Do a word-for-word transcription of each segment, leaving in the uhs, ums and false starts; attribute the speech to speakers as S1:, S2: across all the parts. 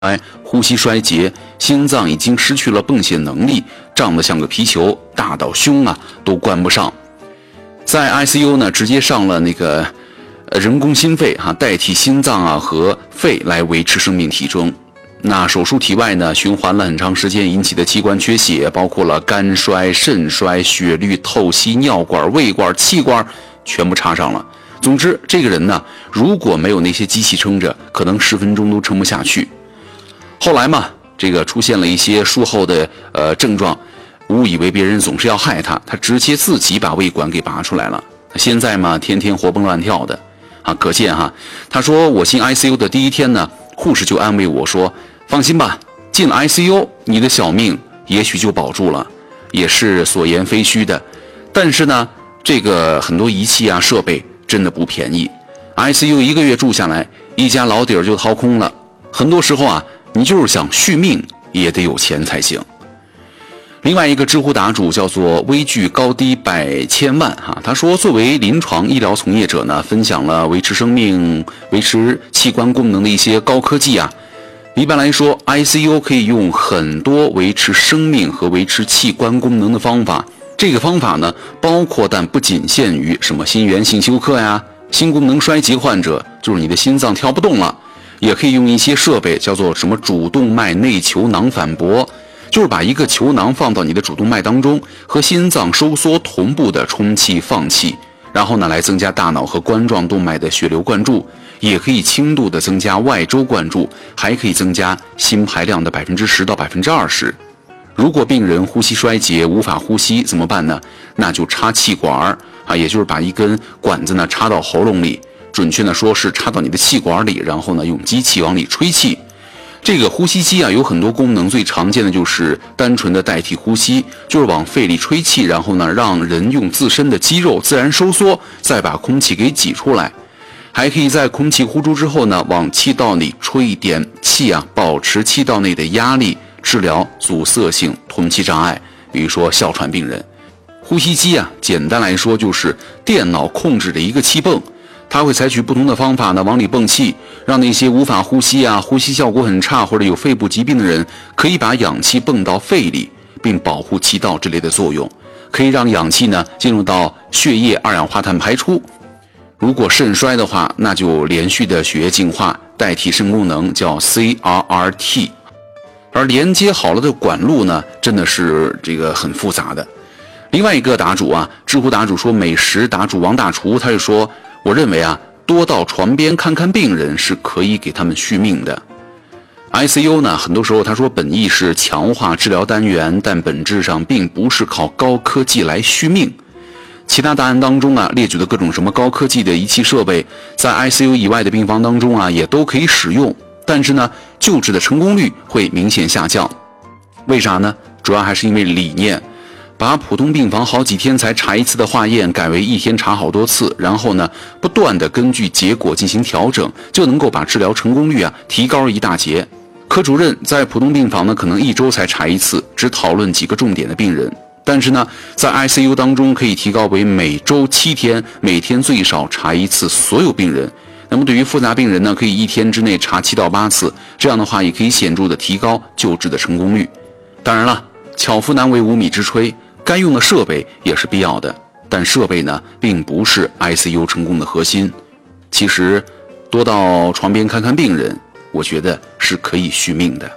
S1: 哎，呼吸衰竭，心脏已经失去了泵血能力，胀得像个皮球，大到胸啊都关不上。在 I C U 呢，直接上了那个呃人工心肺哈、啊，代替心脏啊和肺来维持生命体征。那手术体外呢，循环了很长时间引起的器官缺血，包括了肝衰、肾衰、血滤、透析、尿管、胃管、气管，全部插上了。总之，这个人呢，如果没有那些机器撑着，可能十分钟都撑不下去。后来嘛，这个出现了一些术后的呃症状，误以为别人总是要害他，他直接自己把胃管给拔出来了。现在嘛，天天活蹦乱跳的啊，可见哈，他说我进 I C U 的第一天呢，护士就安慰我说，放心吧，进了 I C U， 你的小命也许就保住了，也是所言非虚的。但是呢，这个很多仪器啊设备真的不便宜 ，I C U 一个月住下来，一家老底儿就掏空了。很多时候啊，你就是想续命也得有钱才行。另外一个知乎答主叫做微距高低百千万哈，他说作为临床医疗从业者呢，分享了维持生命、维持器官功能的一些高科技啊。一般来说 ，I C U 可以用很多维持生命和维持器官功能的方法。这个方法呢，包括但不仅限于什么心源性休克呀、心功能衰竭患者，就是你的心脏跳不动了。也可以用一些设备叫做什么主动脉内球囊反搏，就是把一个球囊放到你的主动脉当中，和心脏收缩同步的充气放气，然后呢来增加大脑和冠状动脉的血流灌注，也可以轻度的增加外周灌注，还可以增加心排量的百分之十到百分之二十。如果病人呼吸衰竭无法呼吸怎么办呢？那就插气管啊，也就是把一根管子呢插到喉咙里。准确的说是插到你的气管里，然后呢用机器往里吹气。这个呼吸机啊有很多功能，最常见的就是单纯的代替呼吸，就是往肺里吹气，然后呢让人用自身的肌肉自然收缩，再把空气给挤出来。还可以在空气呼出之后呢，往气道里吹一点气啊，保持气道内的压力，治疗阻塞性通气障碍，比如说哮喘病人。呼吸机啊，简单来说就是电脑控制的一个气泵。它会采取不同的方法呢，往里泵气，让那些无法呼吸啊、呼吸效果很差或者有肺部疾病的人，可以把氧气泵到肺里，并保护气道之类的作用，可以让氧气呢进入到血液，二氧化碳排出。如果肾衰的话，那就连续的血液净化代替肾功能，叫 C R R T。而连接好了的管路呢，真的是这个很复杂的。另外一个答主啊，知乎答主说美食答主王大厨，他就说。我认为啊，多到床边看看病人是可以给他们续命的。I C U 呢，很多时候他说本意是强化治疗单元，但本质上并不是靠高科技来续命。其他答案当中啊，列举的各种什么高科技的仪器设备，在 I C U 以外的病房当中啊，也都可以使用，但是呢，救治的成功率会明显下降。为啥呢？主要还是因为理念。把普通病房好几天才查一次的化验改为一天查好多次，然后呢，不断的根据结果进行调整，就能够把治疗成功率啊提高一大截。科主任在普通病房呢，可能一周才查一次，只讨论几个重点的病人。但是呢，在 I C U 当中可以提高为每周七天，每天最少查一次所有病人。那么对于复杂病人呢，可以一天之内查七到八次，这样的话也可以显著的提高救治的成功率。当然了，巧妇难为无米之炊。该用的设备也是必要的，但设备呢，并不是 I C U 成功的核心。其实，多到床边看看病人，我觉得是可以续命的。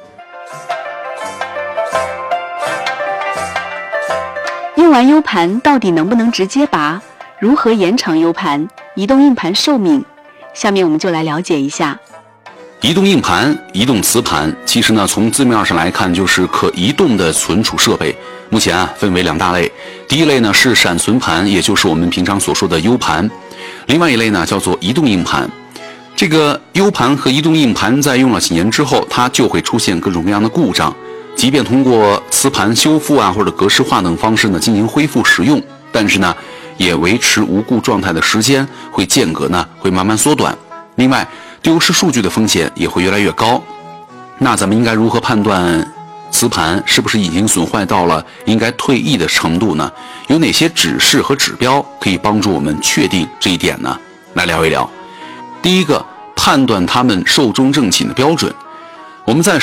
S2: 用完 U 盘到底能不能直接拔？如何延长 U 盘、移动硬盘寿命？下面我们就来了解一下。
S1: 移动硬盘、移动磁盘，其实呢，从字面上来看，就是可移动的存储设备。目前啊，分为两大类。第一类呢是闪存盘，也就是我们平常所说的 U 盘；另外一类呢叫做移动硬盘。这个 U 盘和移动硬盘在用了几年之后，它就会出现各种各样的故障。即便通过磁盘修复啊或者格式化等方式呢进行恢复使用，但是呢，也维持无故状态的时间会间隔呢会慢慢缩短。另外，丢失数据的风险也会越来越高。那咱们应该如何判断磁盘是不是已经损坏到了应该退役的程度呢？有哪些指示和指标可以帮助我们确定这一点呢？来聊一聊。第一个，判断它们寿终正寝的标准。 我们再